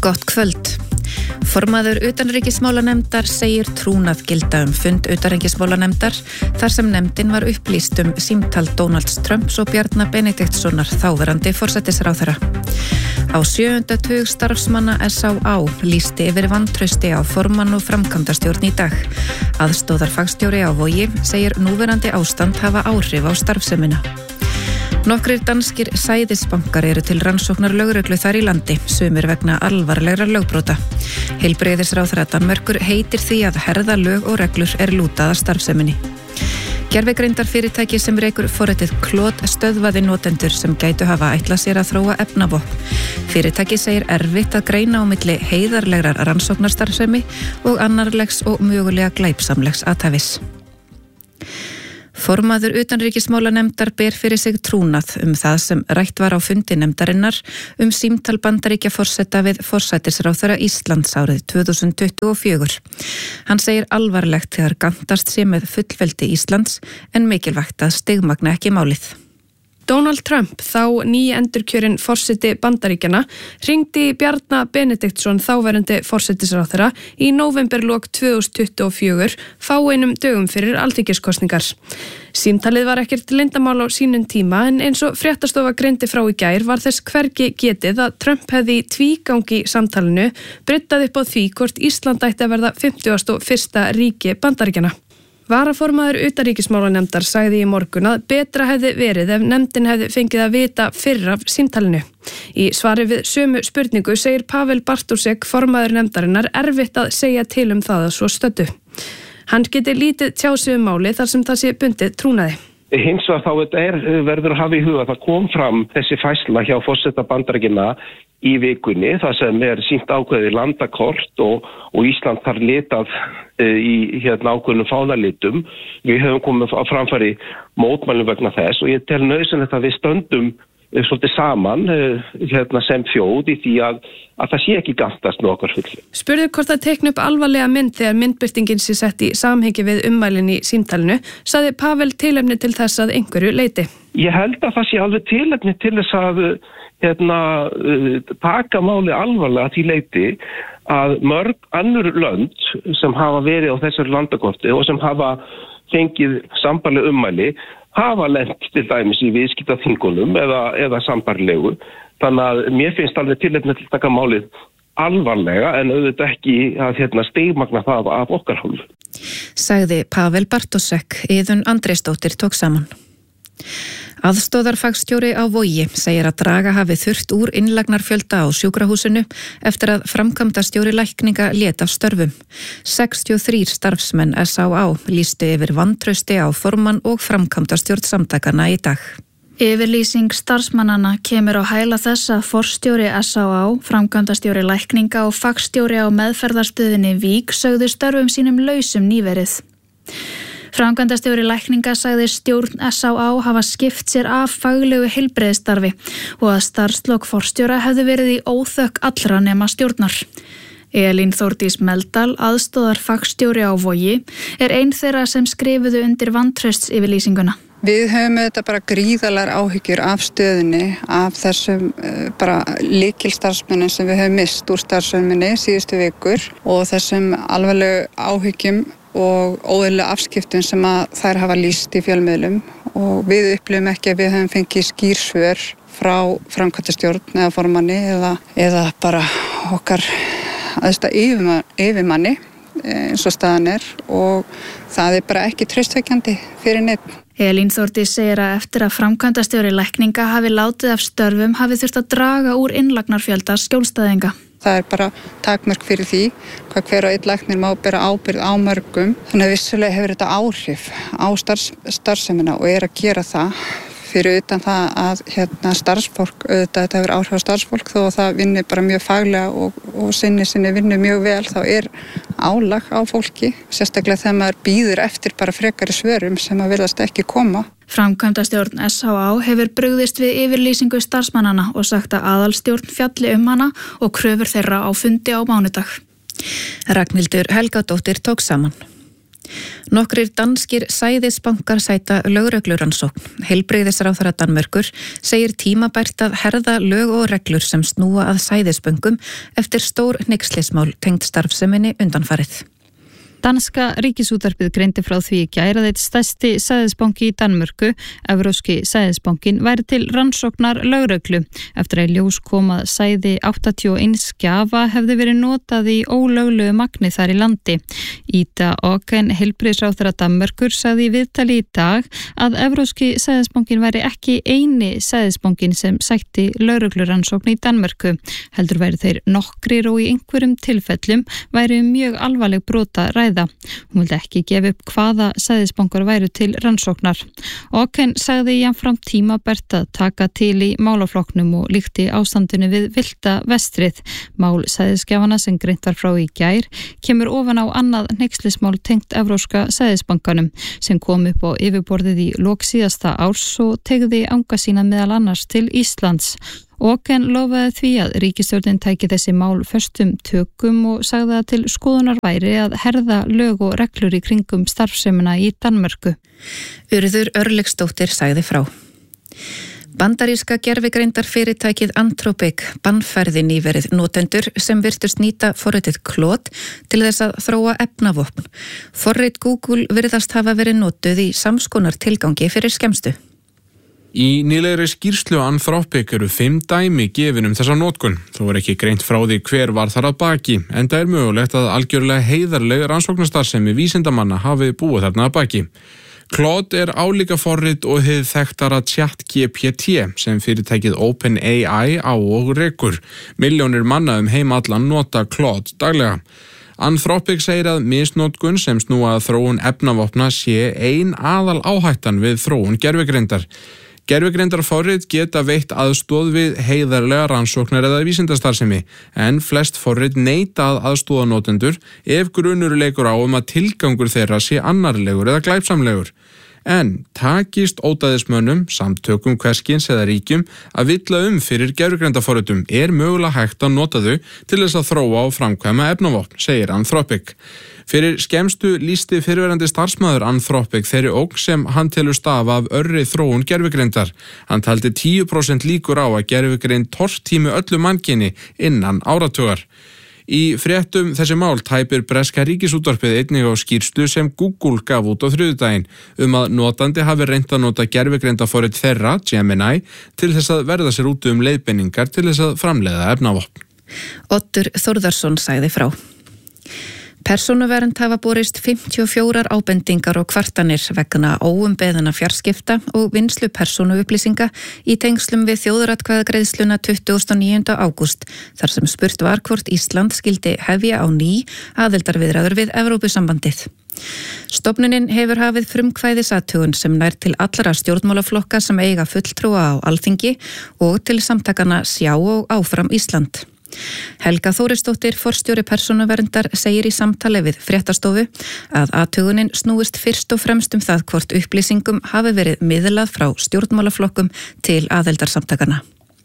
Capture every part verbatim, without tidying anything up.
Gott kvöld. Formaður utanríkismálanefndar segir trúnað gilda um fund utanríkismálanefndar þar sem nefndin var upplýst um símtal Donalds Trumps og Bjarna Benediktssonar þáverandi forsætisráðherra. Á sjöunda tug starfsmanna S á á lýsti yfir vantrausti á formann og framkvæmdastjórn í dag. Aðstóðarfagstjóri á Vogi segir núverandi ástand hafa áhrif á starfsemina. Nokkrir danskir sæðisbankar eru til rannsóknar lögreglu þar í landi, sumir vegna alvarlegra lögbrota. Heilbrigðisráðherra Danmerkur heitir því að herða lög og reglur er lútað að starfseminni. Gervigreindar-fyrirtæki sem rekur forritið Klot stöðvaði notendur sem gætu hafa ætlað sér að þróa efnavopn. Fyrirtæki segir erfitt að greina á milli heiðarlegrar rannsóknarstarfsemi og annarlegs og mögulega glæpsamlegs athæfis. Formaður utanríkismálanefndar ber fyrir sig trúnað um það sem rætt var á fundi nefndarinnar um símtal Bandaríkjaforseta við forsætisráðherra Íslands árið tvö þúsund tuttugu og fjögur. Hann segir alvarlegt þegar gantast sé með fullveldi Íslands en mikilvægt að stigmagna ekki málið. Donald Trump, þá nýendurkjörinn forseti Bandaríkjanna, hringdi Bjarna Benediktsson þáverandi forsætisráðherra í nóvemberlok tvö þúsund tuttugu og fjögur, fáeinum dögum fyrir alþingiskosningar. Símtalið var ekkert leyndarmál á sínum tíma en eins og fréttastofa greindi frá í gær var þess hvergi getið að Trump hefði í tvígangi samtalinu bryddað upp á því hvort Ísland ætti að verða fimmtugasta og fyrsta ríki Bandaríkjanna. Varaformaður utanríkismálanefndar sagði í morgun að betra hefði verið ef nefndin hefði fengið að vita fyrr af símtalinu. Í svari við sömu spurningu segir Pavel Bartósek, formaður nefndarinnar, erfitt að segja til um það að svo stöddu. Hann geti lítið tjáð sig um máli þar sem það sé bundið trúnaði. Hins vegar þá er, verður að hafa í huga að það kom fram þessi færsla hjá forseta Bandaríkjanna í vikunni, það sem er sýnt ákveðið landakort og, og Ísland þar litað e, í hérna, ákveðnum fánalitum. Við höfum komið á framfæri mótmælum vegna þess og ég tel nauðsynlegt að við stöndum e, svolítið saman e, hérna, sem þjóð í því að, að það sé ekki gantast með okkar fulli. Spurðu hvort það teikna upp alvarlega mynd þegar myndbirtingin sé sett í samhengi við ummælin í símtalinu, sagði Pavel tilefni til þess að einhverju leyti. Ég held að það sé alveg tilefni til þess að hérna, taka máli alvarlega til leyti að mörg annur lönd sem hafa verið á þessari landakorti og sem hafa fengið sambarleg ummæli hafa lent til dæmis í viðskiptaþingunum eða, eða sambarlegu. Þannig að mér finnst alveg tilefni til að taka málið alvarlega en auðvitað ekki að hérna, stigmagna það af okkar hálfu. Sagði Pavel Bartósek, Iðunn Andrésdóttir tók saman. Aðstóðarfagstjóri á Vogi segir að draga hafi þurft úr innlagnarfjölda á sjúkrahúsinu eftir að framkvæmdastjóri lækninga lét af störfum. sextíu og þrír starfsmenn S á á lýstu yfir vantrausti á formann og framkvæmdastjórn samtakanna í dag. Yfirlýsing starfsmannana kemur á hæla þess að forstjóri S á á, framkvæmdastjóri lækninga og fagstjóri á meðferðarstöðinni Vík sögðu störfum sínum lausum nýverið. Framkvæmdastjóri lækninga sagði stjórn S á á hafa skipt sér af faglegu heilbrigðisstarfi og að starfslok forstjóra hefði verið í óþökk allra nema stjórnar. Elín Þórdís Meldal, aðstóðarfagstjóri á Vogi, er ein þeirra sem skrifuðu undir vantraustsyfirlýsinguna. Við höfum þetta bara gríðalar áhyggjur af stöðunni, af þessum uh, bara lykilstarfsmönnum sem við höfum mist úr starfseminni síðustu vikur og þessum alvarlegu áhyggjum og óeðlilega afskiptum sem að þær hafa lýst í fjölmiðlum og við upplifum ekki að við höfum fengið skýr svör frá framkvæmdastjórn eða formanni eða, eða bara okkar aðsta yfirmanni eins og staðan er og það er bara ekki traustvekjandi fyrir neitt. Elín Þórdís segir að eftir að framkvæmdastjóri lækninga hafi látið af störfum hafi þurft að draga úr innlagnarfjölda skjólstæðinga. Það er bara takmörk fyrir því hvað hver og einn læknir má bera ábyrgð á mörgum. Þannig að vissulega hefur þetta áhrif á starfs, starfsemina og er að gera það fyrir utan það að hérna, starfsfólk, auðvitað þetta hefur áhrif á starfsfólk þó að það vinni bara mjög faglega og, og sinni sinni vinni mjög vel, þá er álag á fólki, sérstaklega þegar maður býður eftir bara frekari svörum sem að virðast ekki koma. Framkvæmdastjórn S á á hefur brugðist við yfirlýsingu starfsmannana og sagt að aðalstjórn fjalli um hana og kröfur þeirra á fundi á mánudag. Ragnhildur Helgadóttir tók saman. Nokkrir danskir sæðisbankar sæta lögreglurannsókn. Heilbrigðisráðherra Danmerkur segir tímabært að herða lög og reglur sem snúa að sæðisbönkum eftir stór hneykslismál tengd starfseminni undanfarið. Danska ríkisútvarpið greindi frá því í gær að eitt stærsti sæðisbanki í Danmörku, Evrópski sæðisbankin, væri til rannsóknar lögreglu eftir að ljós kom að sæði áttatíu og eins gjafa hefði verið notað í ólöglegu magni þar í landi. Ida Auken, heilbrigðisráðherra Danmerkur, sagði í viðtali í dag að Evrópski sæðisbankin væri ekki eini sæðisbankin sem sætti lögreglurannsókn í Danmörku. Heldur væri þeir nokkrir og í einhverjum tilfellum væri mjög alvarleg brota ræða. Hún vildi ekki gefa upp hvaða sæðisbankar væru til rannsóknar. Auken sagði jafnframt tímabært að taka til í málaflokknum og líkti ástandinu við villta vestrið. Mál sæðisgjafana sem greint var frá í gær kemur ofan á annað hneykslismál tengt Evrópska sæðisbankanum sem kom upp á yfirborðið í lok síðasta árs og tegði anga sína meðal annars til Íslands. Auken lofaði því að ríkisstjórnin tæki þessi mál föstum tökum og sagði að til skoðunar væri að herða lög og reglur í kringum starfsemina í Danmörku. Urður Örlygsdóttir sagði frá. Bandaríska gervigreindar fyrirtækið Anthropic bannfærði nýverið notendur sem virtust nýta forritið Claude til þess að þróa efnavopn. Forrit Google virðast hafa verið notuð í samskonar tilgangi fyrir skemmstu. Í nýlegri skýrslu Anthropic eru fimm dæmi gefin um þessa notkun. Þó er ekki greint frá því hver var þar að baki, enda er mögulegt að algjörlega heiðarleg rannsóknarstarfsemi vísindamanna hafi búið þarna að baki. Claude er álíka forrit og hið þekktara ChatGPT sem fyrirtækið OpenAI á og rekur. Milljónir manna um heim allan nota Claude daglega. Anthropic segir að misnotkun sem snúa að þróun efnavopna sé ein aðal áhættan við þróun gervigreindar. Gervigreindarforrit geta veitt aðstoð við heiðarlega rannsóknar eða vísindastarfsemi, en flest forrit neita að aðstoða notendur ef grunur leikur á um að tilgangur þeirra sé annarlegur eða glæpsamlegur. En takist ódæðismönnum, samtökum hverskins eða ríkjum að villa um fyrir gervigreindarforritum er mögulega hægt að nota þau til þess að þróa og framkvæma efnavopn, segir Anthropic. Fyrir skemmstu lýsti fyrrverandi starfsmaður Anthropic þeirri ógn sem hann telur stafa af örri þróun gervigreindar. Hann taldi tíu prósent líkur á að gervigreind tortími öllu mannkyni innan áratugar. Í fréttum þessi mál tæpir breska ríkisútvarpið einnig á skýrslu sem Google gaf út á þriðjudaginn um að notandi hafi reynt að nota gervigreindarforrit þeirra, Gemini, til þess að verða sér út um leiðbeiningar til þess að framleiða efnavopn. Oddur Þórðarsson sagði frá. Persónuvernd hafa borist fimmtíu og fjórar ábendingar og kvartanir vegna óumbeðinna fjarskipta og vinnslu persónuupplýsinga í tengslum við þjóðaratkvæðagreiðsluna tuttugasta og níunda ágúst, þar sem spurt var hvort Ísland skildi hefja á ný aðildarviðræður við Evrópusambandið. Stofnunin hefur hafið frumkvæðisathugun sem nær til allra stjórnmálaflokka sem eiga fulltrúa á Alþingi og til samtakana Sjá og Áfram Ísland. Helga Þórisdóttir, forstjóri persónuverndar, segir í samtali við fréttastofu að athugunin snúist fyrst og fremst um það hvort upplýsingum hafi verið miðlað frá stjórnmálaflokkum til aðildarsamtakana.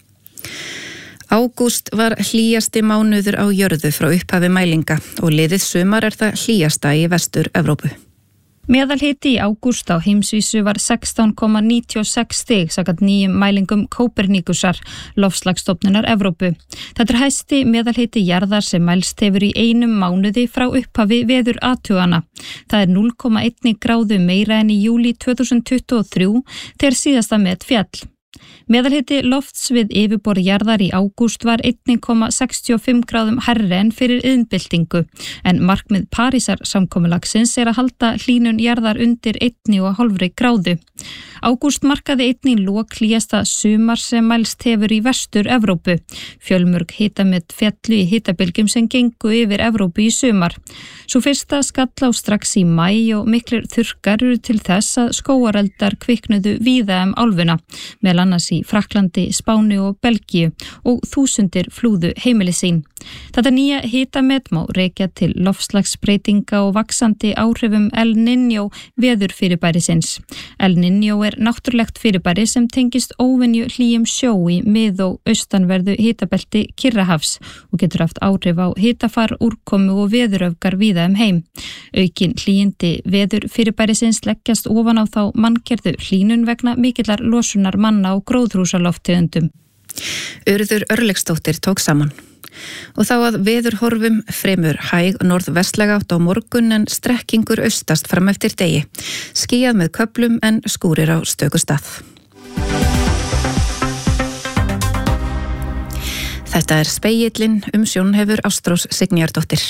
Ágúst var hlýjasti mánuður á jörðu frá upphafi mælinga og liðið sumar er það hlýjasta í Vestur-Evrópu. Meðalhiti í ágúst á heimsvísu var sextán komma níutíu og sex stig samkvæmt nýjum mælingum Kóperníkusar, loftslagsstofnunar Evrópu. Þetta er hæsti meðalhiti jarðar sem mælst hefur í einum mánuði frá upphafi veður athugana. Það er núll komma einn gráðu meira en í júlí tvö þúsund tuttugu og þrjú þegar síðasta met fjall. Meðalhiti lofts við yfirborð jarðar í ágúst var einn komma sextíu og fimm gráðum hærri en fyrir iðnbyltingu, en markmið Parísar samkomulagsins er að halda hlýnun jarðar undir einn og hálfri gráðu. Ágúst markaði einnig lok hlýjasta sumar sem mælst hefur í Vestur-Evrópu. Fjölmörg hitamet fjallu í hitabylgjum sem gengu yfir Evrópu í sumar. Svo fyrsta skall á strax í maí og miklir þurrkar eru til þess að skógareldar kviknuðu víða um álfuna, meðal annars í Frakklandi, Spáni og Belgíu og þúsundir flúðu heimili sín. Þetta nýja hitamet má rekja til loftslagsbreytinga og vaxandi áhrifum El Niño veðurfyrirbærisins. El Niño Ninjó er náttúrulegt fyrirbæri sem tengist óvenju hlýjum sjó í mið- og austanverðu hitabelti Kyrrahafs og getur haft áhrif á hitafar, úrkomu og veðuröfgar víða um heim. Aukin hlýjindi veður fyrirbærisins leggjast ofan á þá manngerðu hlýnun vegna mikillar losunar manna og gróðurhúsalofttegundum. Urður Örlygsdóttir tók saman. Og þá að veðurhorfum fremur hæg norðvestlæga átt á morgun en strekkingur austast fram eftir degi. Skýjað með köflum en skúrir á stöku stað. Þetta er Spegillinn, umsjón hefur Ástrós Signýjardóttir.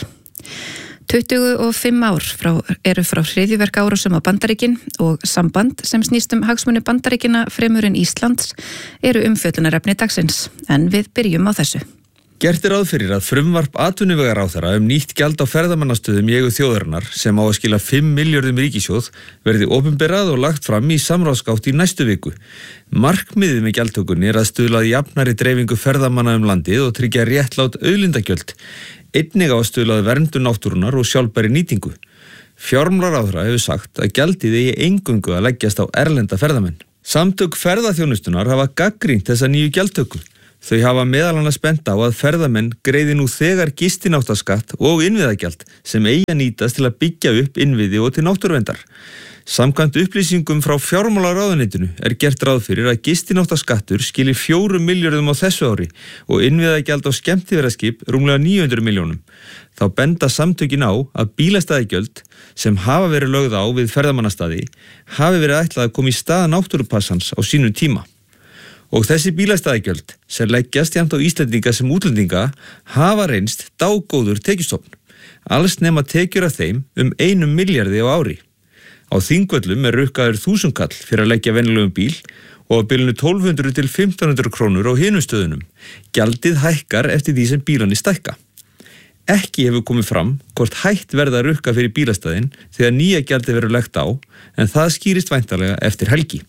tuttugu og fimm ár frá, eru frá hryðjuverka árásum á Bandaríkin og samband sem snýst um hagsmuni Bandaríkina fremur en Íslands eru umfjöllunarefni dagsins, en við byrjum á þessu. Gert er ráð fyrir að frumvarp atvinnuvegaráðherra um nýtt gjald á ferðamannastöðum í eigu þjóðarinnar sem á að skila fimm milljörðum ríkissjóð verði opinberað og lagt fram í samráðsgátt í næstu viku. Markmiðið með gjaldtökunni er að stuðla að jafnari dreifingu ferðamanna um landið og tryggja réttlát auðlindagjöld. Einnig á að stuðla að verndun náttúrunnar og sjálfbæri nýtingu. Fjármálaráðherra hefur sagt að gjaldið eigi eingöngu að leggjast á erlenda ferðamenn. Samtök ferðaþjónustunnar hafa gagnrýnt þessa nýju gjaldtöku. Þau hafa meðal annars bent á að ferðamenn greiði nú þegar gistináttaskatt og innviðagjald sem eigi að nýtast til að byggja upp innviði og til náttúruverndar. Samkvæmt upplýsingum frá fjármálaráðuneytinu er gert ráð fyrir að gistináttaskattur skili fjórum milljörðum á þessu ári og innviðagjald á skemmtiferðaskip rúmlega níu hundruð milljónum. Þá benda samtökin á að bílastæðagjöld sem hafa verið lögð á við ferðamannastaði hafi verið ætlað að koma í stað náttúrupassans á sínum tíma. Og þessi bílastæðagjöld sem leggjast jafnt á Íslendinga sem útlendinga hafa reynst dágóður tekjustofn. Alls nema tekjur af þeim um einum milljarði á ári. Á Þingvöllum er rukkaður þúsundkall fyrir að leggja venjulegum bíl og á bilinu tólf hundruð til fimmtán hundruð krónur á hinum stöðunum. Gjaldið hækkar eftir því sem bílarnir stækka. Ekki hefur komið fram hvort hætt verða að rukka fyrir bílastæðin þegar nýja gjaldið verður lagt á, en það skýrist væntanlega eftir helgi.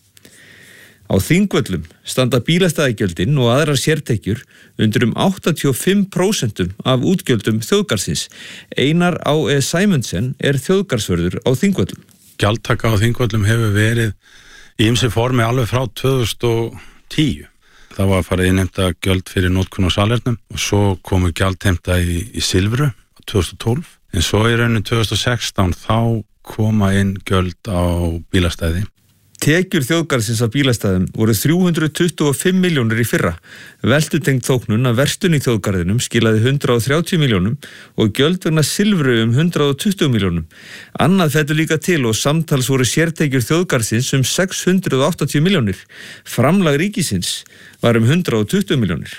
Á Þingvöllum standa bílastæðagjöldin og aðrar sértekjur undir um áttatíu og fimm prósent af útgjöldum þjóðgarðsins. Einar Á. E. Sæmundsen er þjóðgarðsvörður á Þingvöllum. Gjaldtaka á Þingvöllum hefur verið í ýmsu formi alveg frá tvö þúsund og tíu. Það var að fara innheimta gjöld fyrir notkun á salernum og svo komu gjaldheimta í, í silfru á tvö þúsund og tólf. En svo í rauninu tvö þúsund og sextán þá koma inn gjöld á bílastæði. Tekjur þjóðgarðsins af bílastæðum voru þrjú hundruð tuttugu og fimm milljónir í fyrra. Veltutengt þóknun að verslun í þjóðgarðinum skilaði hundrað og þrjátíu milljónum og gjöld vegna silfru um hundrað og tuttugu milljónum. Annað fellur líka til og samtals voru sértekjur þjóðgarðsins um sex hundruð og áttatíu milljónir. Framlag ríkisins var um hundrað og tuttugu milljónir.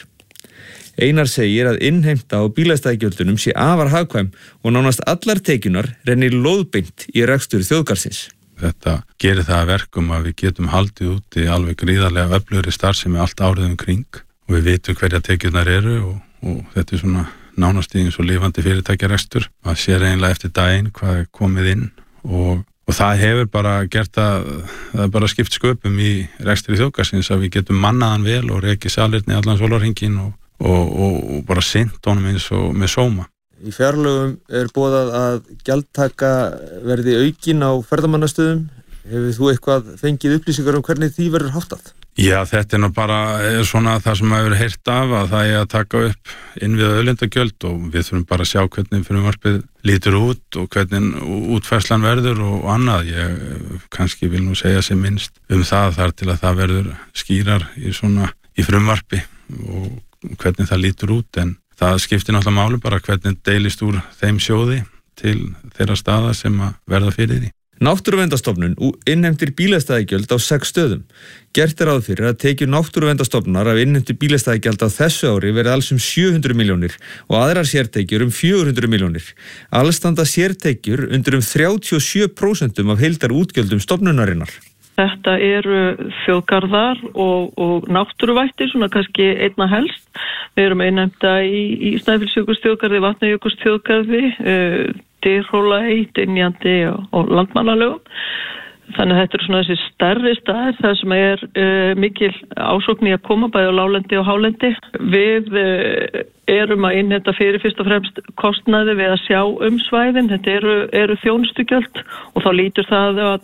Einar segir að innheimta á bílastæðagjöldunum sé afar hagkvæm og nánast allar tekjunar rennir lóðbeint í rekstur þjóðgarðsins. Þetta gerir það að verkum að við getum haldið úti alveg gríðarlega öflugri starfsemi allt árið um kring og við vitum hverja tekjurnar eru og, og þetta er svona nánast eins og lifandi fyrirtækjarekstur. Það sér eiginlega eftir daginn hvað er komið inn og, og það hefur bara gert að, það er bara skipt sköpum í rekstri þjóðgarðsins að við getum mannaðan vel og rekið salernið allan sólarhringinn og, og, og, og bara sinnt honum eins og með sóma. Í fjárlögum er boðað að gjaldtaka verði aukin á ferðamannastöðum. Hefur þú eitthvað fengið upplýsingar um hvernig því verður háttað? Já, þetta er nú bara er svona það sem maður hefur heyrt af að það er að taka upp innviða auðlindagjöld og við þurfum bara að sjá hvernig frumvarpið lítur út og hvernig útfærslan verður og annað. Ég kannski vil nú segja sem minnst um það þar til að það verður skýrar í svona í frumvarpi og hvernig það lítur út en það skiptir náttúrulega máli bara hvernig deilist úr þeim sjóði til þeirra staða sem að verða fyrir því. Náttúruverndastofnun innheimtir bílastæðagjöld á sex stöðum. Gert er ráð fyrir að tekjur Náttúruverndastofnunar af innheimtu bílastæðagjöld á þessu ári verði alls um sjö hundruð milljónir og aðrar sértekjur um fjögur hundruð milljónir. Alls standa sértekjur undir um þrjátíu og sjö prósent af heildar útgjöldum stofnunarinnar. Þetta eru þjóðgarðar og, og náttúruvættir, svona kannski einna helst. Við erum einnefnda í, í Snæfellsjökulsþjóðgarði, Vatnajökulsþjóðgarði, uh, Dyrhólaey, Dynjandi og, og Landmannalögum. Þannig að þetta eru svona þessi stærri staðir þar sem er uh, mikil ásókn í að koma bæði á láglendi og hálendi. Við uh, erum að innheimta fyrir fyrst og fremst kostnaði við að sjá um svæðin. Þetta eru, eru þjónustugjöld og þá lítur það að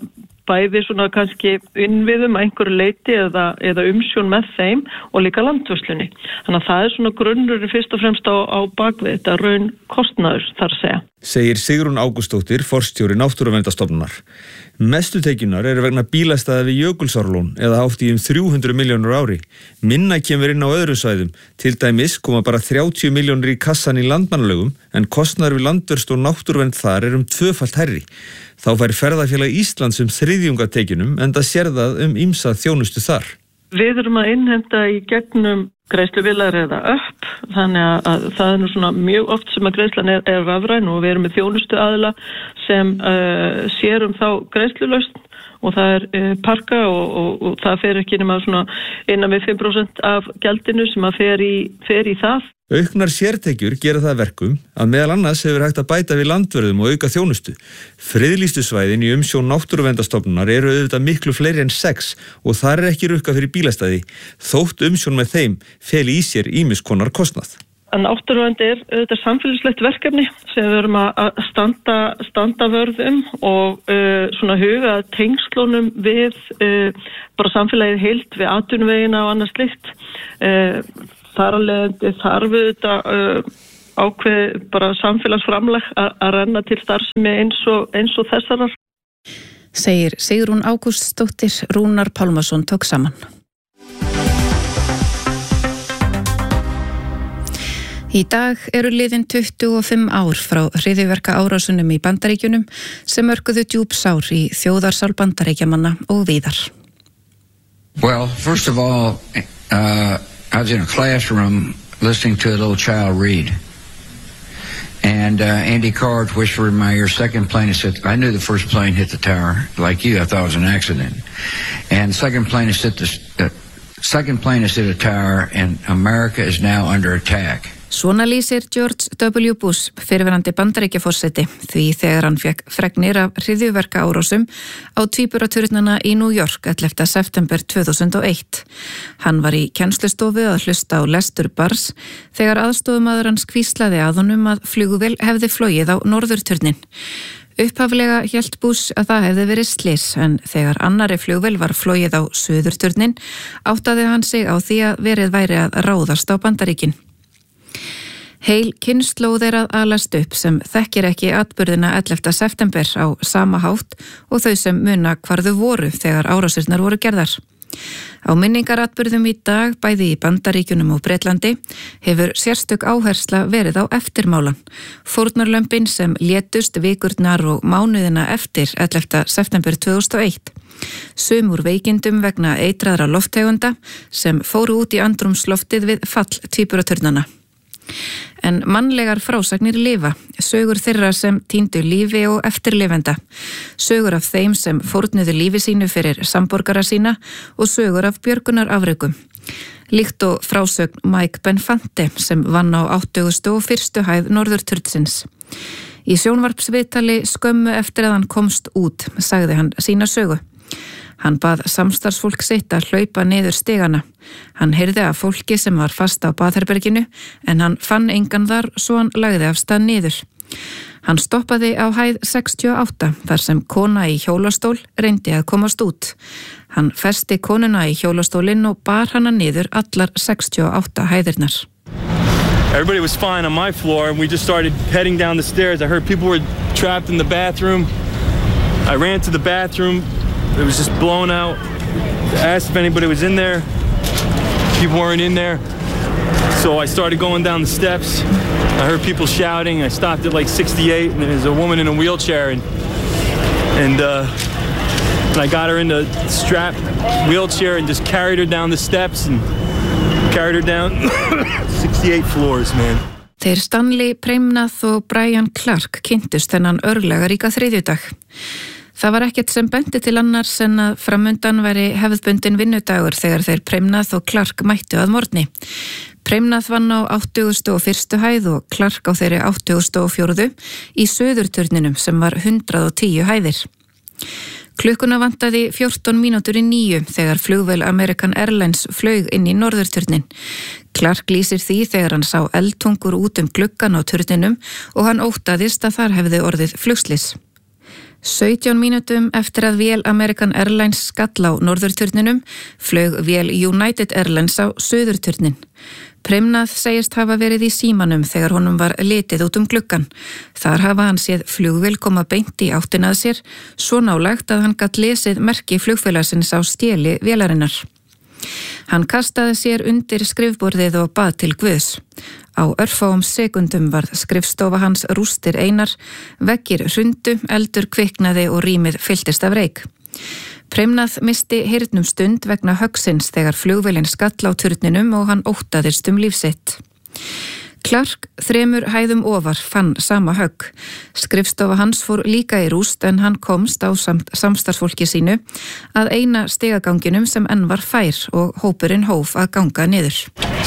bæði svona kannski innviðum að einhverju leiti eða, eða umsjón með þeim og líka landvörslunni. Þannig að það er svona grunnurinn fyrst og fremst á, á bakvið þetta raun kostnaður þar að segja. Segir Sigrún Ágústsdóttir, forstjóri Náttúruverndarstofnunar. Mestu tekjunar eru vegna bílastæða við Jökulsárlón eða hátt í um þrjú hundruð milljónur ári. Minna kemur inn á öðrum svæðum. Til dæmis koma bara þrjátíu milljónur í kassan í landmannalögum en kostnaður við landvörslu og náttúruvernd þar er um tvöfalt hærri. Þá fær Ferðafélag Íslands um þriðjunga tekjunum enda sér það um ýmsa þjónustu þar. Við erum að innheimta í gegnum greiðsluvélar eða upp, þannig að, að það er nú svona mjög oft sem að greiðslan er, er rafræn og við erum með þjónustu aðila sem uh, sér um þá greiðslulausn og það er uh, parka og, og, og það fer ekki nema svona innan við fimm prósent af gjaldinu sem að fer í, fer í það. Auknar sértekjur gera það verkum að meðal annars hefur hægt að bæta við landvörðum og auka þjónustu. Friðlýstu svæðin í umsjón Náttúruverndarstofnunar eru auðvitað miklu fleiri en sex og þar er ekki rukka fyrir bílastæði, þótt umsjón með þeim feli í sér ýmis konar kostnað. Náttúruvernd er auðvitað samfélagslegt verkefni sem við verum að standa, standa vörðum og uh, svona huga tengslunum við uh, bara samfélagið heilt við atvinnuvegina og annars slikt. Uh, Þar alveg þarf þetta uh, ákveð bara samfélagsframlag að renna til starfsemi eins og, eins og þessarar. Segir Sigrún Ágústsdóttir, Rúnar Pálmason tók saman. Í dag eru liðin tuttugu og fimm ár frá hryðjuverka árásunum í Bandaríkjunum sem mörkuðu djúp sár í þjóðarsál Bandaríkjamanna og víðar. Well, first of all, uh, I was in a classroom listening to a little child read. And uh, Andy Card whispered in my ear, second plane has hit, I knew the first plane hit the tower. Like you, I thought it was an accident. And second plane has hit the, uh, second plane has hit a tower and America is now under attack. Svona lýsir George W. Bush, fyrrverandi Bandaríkjaforseti, því þegar hann fekk fregnir af hryðjuverka árásum á tvíburaturnana í New York ellefta september tvö þúsund og eitt. Hann var í kennslustofu að hlusta á lestur bars þegar aðstofamaður hans hvíslaði að honum að flugvél hefði flogið á norðurturnin. Upphaflega hélt Bush að það hefði verið slys en þegar annari flugvél var flogið á suðurturnin áttaði hann sig á því að verið væri að ráðast á Bandaríkin. Heil kynslóð er að alast upp sem þekkir ekki atburðina ellefta september á sama hátt og þau sem muna hvar þau voru þegar árásirnar voru gerðar. Á minningaratburðum í dag, bæði í Bandaríkjunum og Bretlandi, hefur sérstök áhersla verið á eftirmálan. Fórnarlömbin sem létust vikurnar og mánuðina eftir ellefta september tvö þúsund og eitt. Sum úr veikindum vegna eitraðra lofttegunda sem fóru út í andrúmsloftið við fall tvíburaturnana. En mannlegar frásagnir lifa, sögur þeirra sem týndu lífi og eftirlifenda, sögur af þeim sem fórnuðu lífi sínu fyrir samborgara sína og sögur af björgunar afrekum. Líkt og frásögn Mike Benfante sem vann á áttugustu og fyrstu hæð norðurturnsins. Í sjónvarpsviðtali skömmu eftir að hann komst út, sagði hann sína sögu. Hann bað samstarfsfólk sitt að hlaupa niður stigana. Hann heyrði af fólki sem var fast á baðherberginu en hann fann engan þar svo hann lagði af stað niður. Hann stoppaði á hæð sextíu og átta þar sem kona í hjólastól reyndi að komast út. Hann festi konuna í hjólastólinn og bar hana niður allar sextíu og átta hæðirnar. Everybody was fine on my floor and we just started heading down the stairs. I heard people were trapped in the bathroom. I ran to the bathroom. It was just blown out. I asked if anybody was in there. People weren't in there. So I started going down the steps. I heard people shouting. I stopped at like sixty-eight and there was a woman in a wheelchair and and, uh, and I got her in the strap wheelchair and just carried her down the steps and carried her down sixty-eight floors, man. Þeir Stanley Premnath og Brian Clark kynntust þennan örlagaríka þriðjudag. Það var ekkert sem benti til annars en að framundan væri hefðbundin vinnudagur þegar þeir Premnath og Clark mættu að morgni. Premnath vann á áttugustu og fyrstu hæð og Clark á þeirri áttugustu og fjórðu í söðurturninum sem var hundrað og tíu hæðir. Klukkuna vantaði fjórtán mínútur í níu þegar flugvél American Airlines flaug inn í norðurturnin. Clark lýsir því þegar hann sá eldtungur út um gluggan á turninum og hann óttaðist að þar hefði orðið flugslys. sautján mínútum eftir að vél American Airlines skall á norðurturninum flög vél United Airlines á suðurturnin. Premnath segist hafa verið í símanum þegar honum var litið út um gluggan. Þar hafa hann séð flugvél koma beint í áttina að sér, svo nálægt að hann gat lesið merki flugfélagsins á stéli vélarinnar. Hann kastaði sér undir skrifborðið og bað til Guðs. Á örfáum sekundum varð skrifstofa hans rústir einar, veggir hrundu, eldur kviknaði og rýmið fylltist af reyk. Premnath misti heyrnum stund vegna höggsins þegar flugvélin skall á turninum og hann óttaðist um líf sitt. Clark, þremur hæðum ofar, fann sama högg. Skrifstofa hans fór líka í rúst en hann komst á samt, samstarfsfólki sínu að eina stigaganginum sem enn var fær og hópurinn hóf að ganga niður.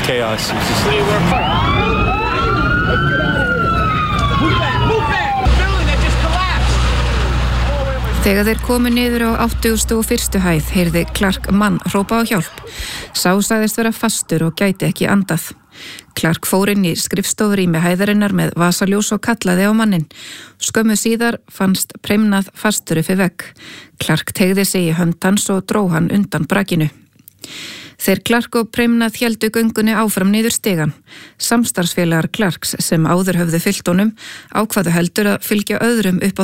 Þegar þeir komu niður á áttugustu og fyrstu hæð heyrði Clark mann hrópa á hjálp. Sá sagðist vera fastur og gæti ekki andað. Clark fór inn í skrifstofurými hæðarinnar með vasaljós og kallaði á mannin. Skömmu síðar fannst Premnath fastur uppi vegg. Clark teygði sig í hönd hans og dró hann undan brakinu. Þeir Clark og Premnath héldu göngunni áfram niður stigann. Samstarfsfélagar Clarks sem áður höfðu fylgt honum ákváðu heldur að fylgja öðrum upp á